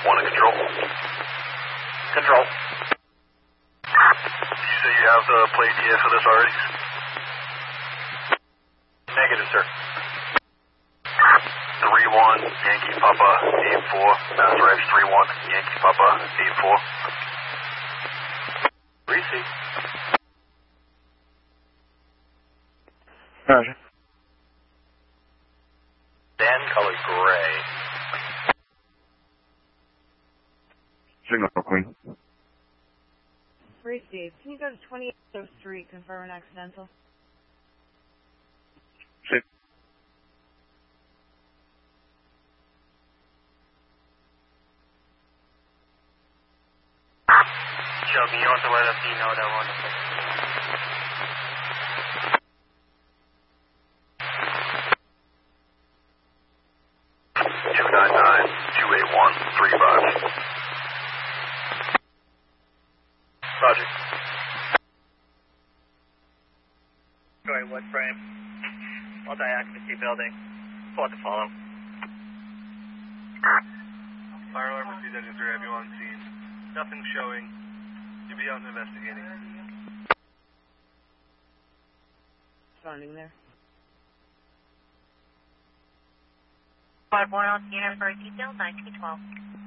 One to control. Control. You say you have the plate here for this already? Negative, sir. 3-1, Yankee Papa, 8-4. Mass Rights 3-1, Yankee Papa, 8-4. Receive. Roger. Dan color gray. Signal Queen. Receive. Can you go to 28th Street, confirm an accidental? Sí. Joe, can you also let us know that one? 299-281-35. Roger. Sorry, what frame? Multi-occupancy building. Pull to follow. Fire alarm received, engine 3, have you on scene. Nothing showing. You'll be out and investigating. Responding there. 5-1 on CNN for a detail, 1912.